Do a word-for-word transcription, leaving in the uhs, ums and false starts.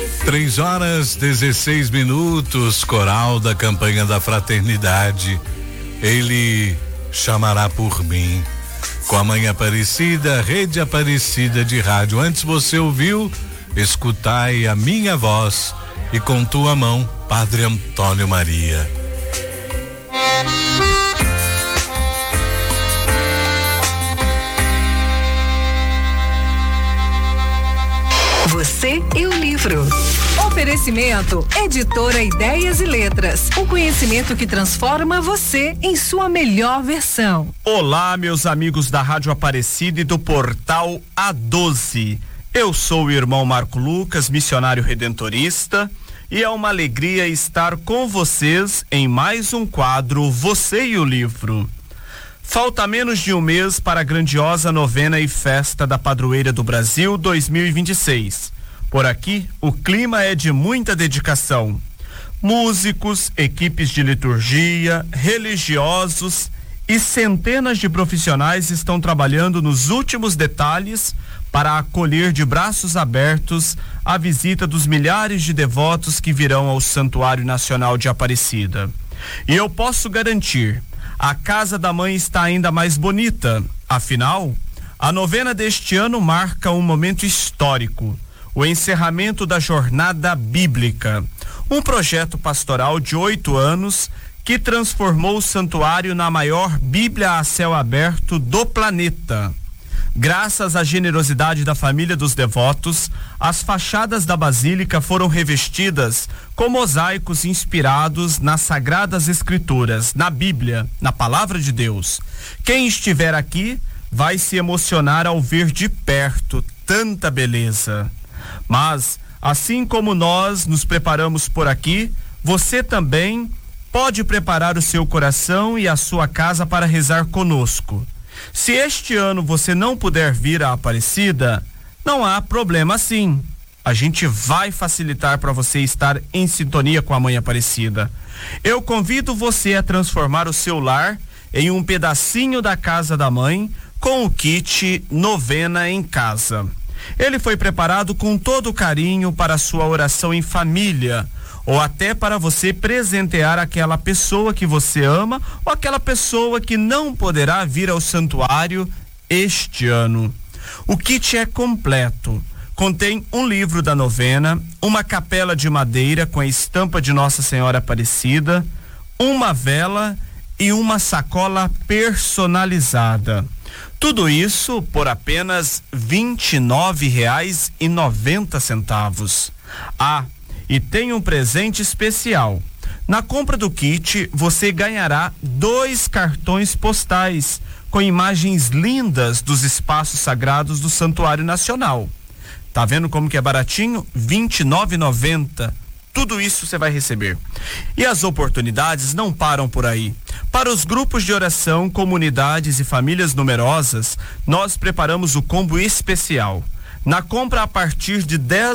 Três horas, dezesseis minutos, coral da campanha da fraternidade. Ele chamará por mim. Com a Mãe Aparecida, Rede Aparecida de Rádio. Antes você ouviu, escutai a minha voz e com tua mão, Padre Antônio Maria. Você e o livro. Oferecimento, Editora Ideias e Letras. O conhecimento que transforma você em sua melhor versão. Olá, meus amigos da Rádio Aparecida e do portal A doze. Eu sou o irmão Marco Lucas, missionário redentorista, e é uma alegria estar com vocês em mais um quadro Você e o Livro. Falta menos de um mês para a grandiosa novena e festa da Padroeira do Brasil dois mil e vinte e seis. Por aqui, o clima é de muita dedicação. Músicos, equipes de liturgia, religiosos e centenas de profissionais estão trabalhando nos últimos detalhes para acolher de braços abertos a visita dos milhares de devotos que virão ao Santuário Nacional de Aparecida. E eu posso garantir, a Casa da Mãe está ainda mais bonita. Afinal, a novena deste ano marca um momento histórico, o encerramento da Jornada Bíblica, um projeto pastoral de oito anos que transformou o santuário na maior Bíblia a céu aberto do planeta. Graças à generosidade da família dos devotos, as fachadas da Basílica foram revestidas com mosaicos inspirados nas Sagradas Escrituras, na Bíblia, na Palavra de Deus. Quem estiver aqui vai se emocionar ao ver de perto tanta beleza. Mas, assim como nós nos preparamos por aqui, você também pode preparar o seu coração e a sua casa para rezar conosco. Se este ano você não puder vir à Aparecida, não há problema sim. A gente vai facilitar para você estar em sintonia com a Mãe Aparecida. Eu convido você a transformar o seu lar em um pedacinho da Casa da Mãe com o kit Novena em Casa. Ele foi preparado com todo carinho para a sua oração em família, ou até para você presentear aquela pessoa que você ama ou aquela pessoa que não poderá vir ao santuário este ano. O kit é completo. Contém um livro da novena, uma capela de madeira com a estampa de Nossa Senhora Aparecida, uma vela e uma sacola personalizada. Tudo isso por apenas vinte e nove reais e noventa centavos. Ah, e tem um presente especial. Na compra do kit, você ganhará dois cartões postais com imagens lindas dos espaços sagrados do Santuário Nacional. Tá vendo como que é baratinho? vinte e nove reais e noventa centavos. Tudo isso você vai receber. E as oportunidades não param por aí. Para os grupos de oração, comunidades e famílias numerosas, nós preparamos o combo especial. Na compra a partir de dez